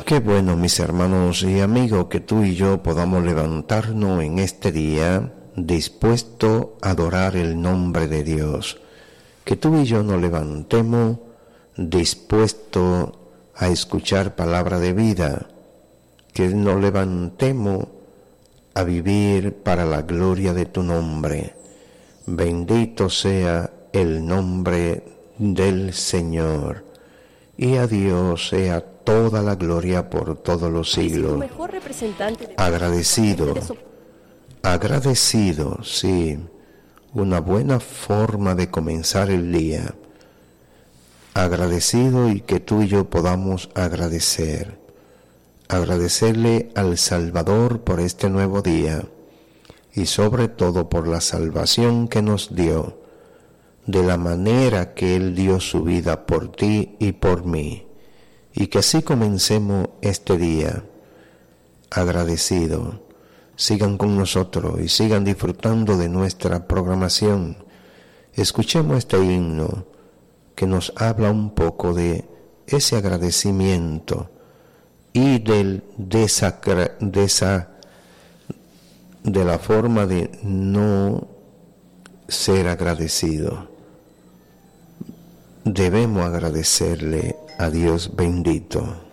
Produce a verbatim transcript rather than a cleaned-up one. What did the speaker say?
Qué bueno, mis hermanos y amigos, que tú y yo podamos levantarnos en este día dispuesto a adorar el nombre de Dios. Que tú y yo nos levantemos dispuesto a escuchar palabra de vida. Que nos levantemos a vivir para la gloria de tu nombre. Bendito sea el nombre del Señor. Y a Dios sea toda la gloria por todos los siglos. Agradecido, agradecido, sí, una buena forma de comenzar el día. Agradecido, y que tú y yo podamos agradecer. Agradecerle al Salvador por este nuevo día y sobre todo por la salvación que nos dio, de la manera que Él dio su vida por ti y por mí. Y que así comencemos este día agradecido. Sigan con nosotros y sigan disfrutando de nuestra programación. Escuchemos este himno que nos habla un poco de ese agradecimiento y del desacra, desa, de la forma de no ser agradecido. Debemos agradecerle a Dios bendito.